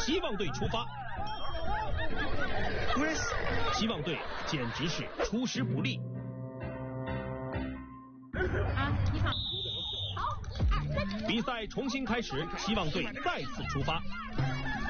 希望队出发。希望队简直是出师不利。 你好。好，1、2、3。 比赛重新开始，希望队再次出发。